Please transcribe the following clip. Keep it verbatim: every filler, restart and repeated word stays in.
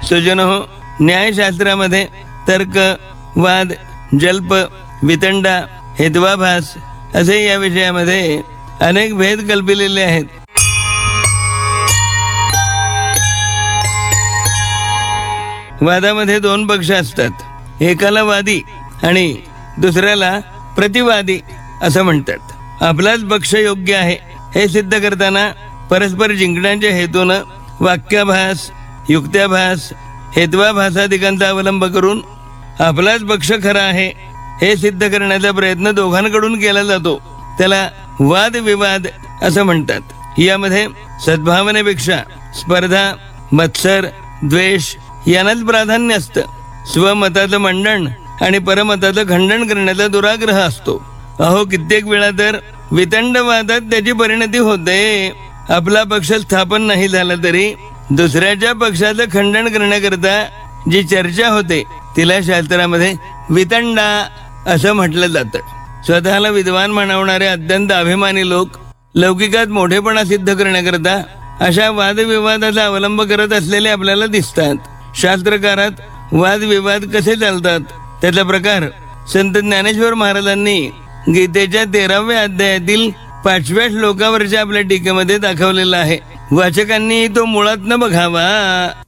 सुजनो, न्यायशास्त्रामध्ये तर्क, वाद, जल्प, वितंडा, हेत्वाभास असे या विषयामध्ये अनेक भेद कल्पिलेले आहेत. वादामध्ये दोन पक्ष असतात. एकाला वादी आणि दुसऱ्याला प्रतिवादी असं म्हणतात. आपलाच पक्ष योग्य आहे हे सिद्ध करताना परस्पर जिंकण्याच्या हेतूनं वाक्याभास, युक्त्याभास, हेत्वाभासादिकांचा अवलंब करून आपलाच पक्ष खरा आहे हे सिद्ध करण्याचा प्रयत्न दोघांकडून केला जातो. त्याला वादविवाद असं म्हणतात. यामध्ये सद्भावनेपेक्षा स्पर्धा, मत्सर, द्वेष यांनाच प्राधान्य असतं. स्वमताचं मंडन आणि परमताचं खंडन करण्याचा दुराग्रह असतो. अहो, कित्येक वेळा तर वितंडवादात त्याची परिणती होते. आपला पक्ष स्थापन नाही झाला तरी दुसऱ्याच्या पक्षाचं खंडन करण्याकरता जी चर्चा होते तिला शास्त्रामध्ये वितंडा असं म्हटलं जातं. स्वतःला विद्वान म्हणवणारे अत्यंत अभिमानी लोक लौकिकात मोठेपणा सिद्ध करण्याकरता अशा वादविवादाचा अवलंब करत असलेले आपल्याला दिसतात. शास्त्रकारात वादविवाद कसे चालतात त्याचा प्रकार संत ज्ञानेश्वर महाराजांनी गीतेच्या तेराव्या अध्यायातील पाचव्या श्लोकावरच्या आपल्या टीकेमध्ये दाखवलेला आहे. वाचकांनी तो मुळात न बघावा.